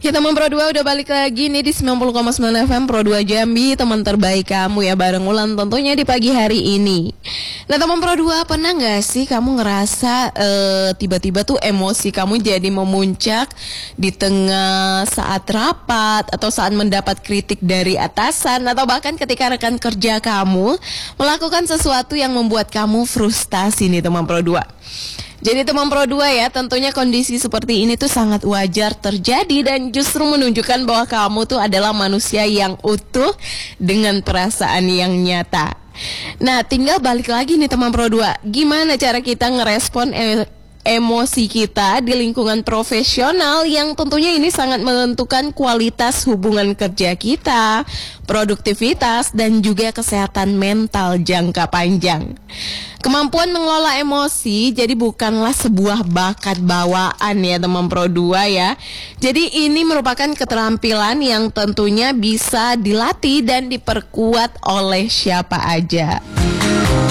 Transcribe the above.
Oke teman Pro 2 udah balik lagi nih di 90,9 FM Pro 2 Jambi, teman terbaik kamu ya, bareng Ulan tentunya di pagi hari ini. Nah teman Pro 2, pernah gak sih kamu ngerasa tiba-tiba tuh emosi kamu jadi memuncak di tengah saat rapat atau saat mendapat kritik dari atasan, atau bahkan ketika rekan kerja kamu melakukan sesuatu yang membuat kamu frustasi nih teman Pro 2. Jadi teman Pro 2 ya, tentunya kondisi seperti ini tuh sangat wajar terjadi dan justru menunjukkan bahwa kamu tuh adalah manusia yang utuh dengan perasaan yang nyata. Nah, tinggal balik lagi nih teman Pro 2, gimana cara kita ngerespon emosi kita di lingkungan profesional yang tentunya ini sangat menentukan kualitas hubungan kerja kita, produktivitas, dan juga kesehatan mental jangka panjang. Kemampuan mengelola emosi jadi bukanlah sebuah bakat bawaan ya teman Pro 2 ya. Jadi ini merupakan keterampilan yang tentunya bisa dilatih dan diperkuat oleh siapa aja.